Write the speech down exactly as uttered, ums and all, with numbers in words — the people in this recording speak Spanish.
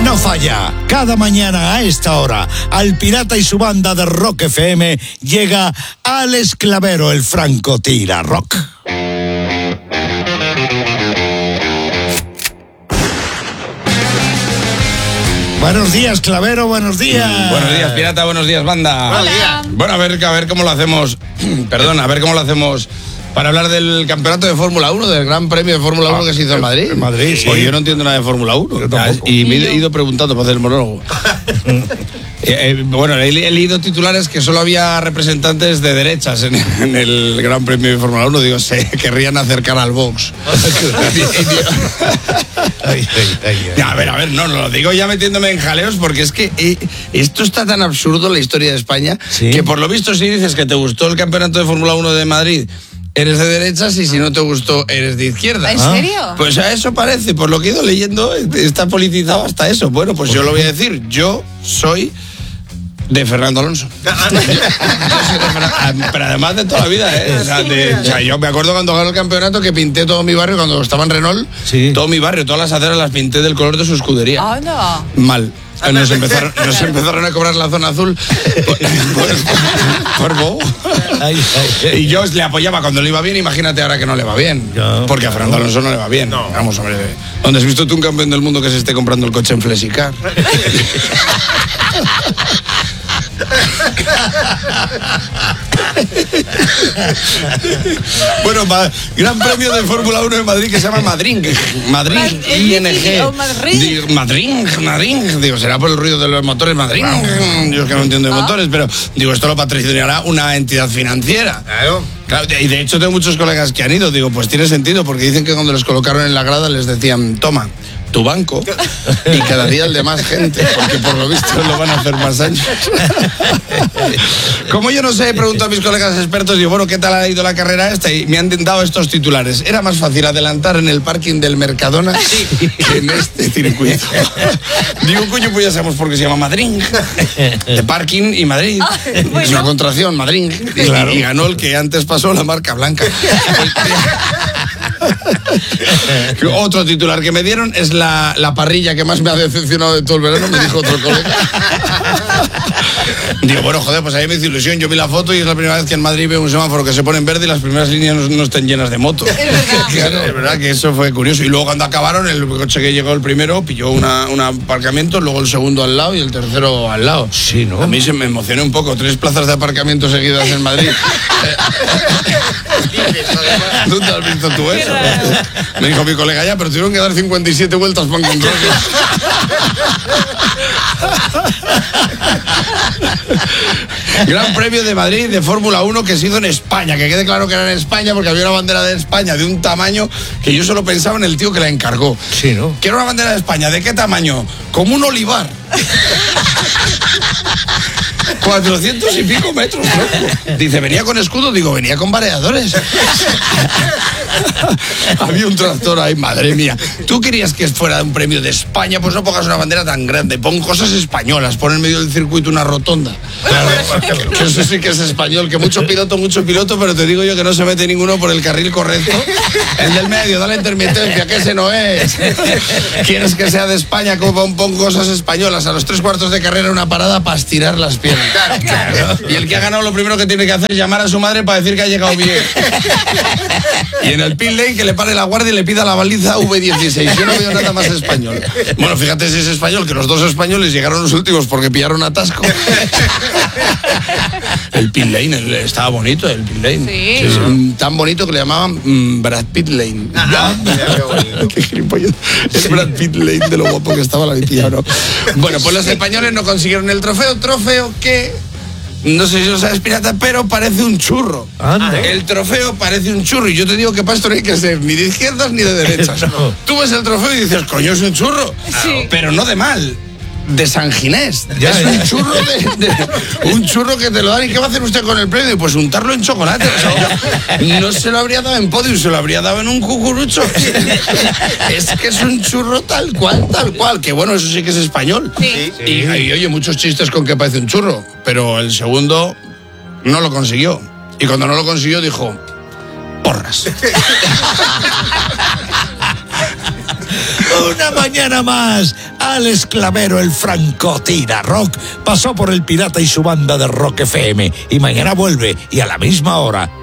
no falla. Cada mañana a esta hora, al Pirata y su banda de Rock F M llega Alex Clavero, el francotira rock. Buenos días, Clavero, buenos días. Buenos días, Pirata, buenos días, banda. Hola. Bueno, a ver, a ver cómo lo hacemos. Perdón, a ver cómo lo hacemos para hablar del campeonato de Fórmula uno, del Gran Premio de Fórmula uno que se hizo en Madrid. En Madrid, sí. Pues yo no entiendo nada de Fórmula uno. Ya, y me he ido preguntando para hacer el monólogo. eh, eh, bueno, he, he leído titulares que solo había representantes de derechas en, en el Gran Premio de Fórmula uno. Digo, se querrían acercar al box. Ay, ay, ay, ay. A ver, a ver, no, no lo digo ya metiéndome en jaleos porque es que eh, esto está tan absurdo, la historia de España, ¿Sí? que por lo visto si dices que te gustó el campeonato de Fórmula uno de Madrid, eres de derechas, y si no te gustó, eres de izquierda. ¿En serio? Pues a eso parece, por lo que he ido leyendo, está politizado hasta eso. Bueno, pues yo lo voy a decir, yo soy de Fernando Alonso. Yo soy de Fernando, pero además de toda la vida, ¿eh? O sea, de- o sea, yo me acuerdo cuando ganó el campeonato que pinté todo mi barrio, cuando estaba en Renault, Sí. todo mi barrio, todas las aceras las pinté del color de su escudería. Ah, no. Mal. Nos empezaron, nos empezaron a cobrar la zona azul por, por, por bobo. Ay, ay, ay. Y yo le apoyaba cuando le iba bien, imagínate ahora que no le va bien. Ya, Porque a Fernando Alonso no le va bien. Vamos, hombre. ¿Dónde has visto tú un campeón del mundo que se esté comprando el coche en Flexicar? Bueno, va, Gran Premio de Fórmula uno de Madrid que se llama Madrid. Madrid, I N G. Oh, Madrid. Digo, Madrid, Madrid. Digo, será por el ruido de los motores Madrid. Yo es que no entiendo de Ah. motores, pero digo, esto lo patrocinará una entidad financiera. Claro. Claro, y de hecho tengo muchos colegas que han ido. Digo, pues tiene sentido, porque dicen que cuando los colocaron en la grada les decían, toma, tu banco, y cada día el de más gente, porque por lo visto lo van a hacer más años. Como yo no sé, pregunto a mis colegas expertos, digo, bueno, ¿qué tal ha ido la carrera esta? Y me han dado estos titulares. Era más fácil adelantar en el parking del Mercadona que en este circuito. Digo, coño, pues ya sabemos por qué se llama Madrid. De parking y Madrid. bueno. Es una contracción, Madrid. Y, Claro. y ganó el que antes pasó, la marca blanca. Otro titular que me dieron es la, la parrilla que más me ha decepcionado de todo el verano, me dijo otro colega. Digo, bueno, joder, pues a mí me hizo ilusión. Yo vi la foto y es la primera vez que en Madrid veo un semáforo que se pone en verde y las primeras líneas no, no estén llenas de motos. Es verdad. Claro, es verdad que eso fue curioso. Y luego cuando acabaron, el coche que llegó el primero pilló una, un aparcamiento, luego el segundo al lado y el tercero al lado. Sí, ¿no? A mí se me emocionó un poco. Tres plazas de aparcamiento seguidas en Madrid. ¿Dónde has visto tú eso? Me dijo mi colega, ya, pero tuvieron que dar cincuenta y siete vueltas para encontrarlos. Gran Premio de Madrid de Fórmula uno que se hizo en España. Que quede claro que era en España porque había una bandera de España de un tamaño que yo solo pensaba en el tío que la encargó. Sí, ¿no? Que era una bandera de España. ¿De qué tamaño? Como un olivar. cuatrocientos y pico metros, loco. Dice, ¿venía con escudo? Digo, venía con variadores. Había un tractor ahí, madre mía. ¿Tú querías que fuera un premio de España? Pues no pongas una bandera tan grande. Pon cosas españolas. Pon en medio del circuito una rotonda. Claro, que eso sí que es español. Que mucho piloto, mucho piloto, pero te digo yo que no se mete ninguno por el carril correcto. El del medio, dale intermitencia, que ese no es. ¿Quieres que sea de España? Como pon, pon cosas españolas. A los tres cuartos de carrera una parada para estirar las piernas. Claro. Y el que ha ganado lo primero que tiene que hacer es llamar a su madre para decir que ha llegado bien. Y en el pit lane que le pare la guardia y le pida la baliza V dieciséis. Yo no veo nada más español. Bueno, fíjate si es español, que los dos españoles llegaron los últimos porque pillaron atasco. El pit lane el- estaba bonito, el pit lane. Sí. Es, mm, tan bonito que le llamaban mm, Brad Pitt Lane. Qué gilipollas. El Brad Pitt Lane de lo guapo que estaba la vitilla, ¿no? Bueno, pues los españoles no consiguieron el trofeo, trofeo que... No sé si lo sabes, pirata, pero parece un churro. Anda. El trofeo parece un churro. Y yo te digo que para esto no hay que ser ni de izquierdas ni de derechas. No. Tú ves el trofeo y dices, coño, es un churro. Sí. Pero no de mal. De San Ginés. Ya, es ya. un churro de, de- un churro que te lo dan. ¿Y qué va a hacer usted con el premio? Pues untarlo en chocolate. O sea, yo no se lo habría dado en podium, se lo habría dado en un cucurucho. Es que es un churro tal cual, tal cual. Que bueno, eso sí que es español. Sí. Y, y oye, muchos chistes con que parece un churro. Pero el segundo no lo consiguió. Y cuando no lo consiguió dijo, porras. Una mañana más, Alex Clavero, el francotira rock, pasó por el Pirata y su banda de Rock F M. Y mañana vuelve, y a la misma hora,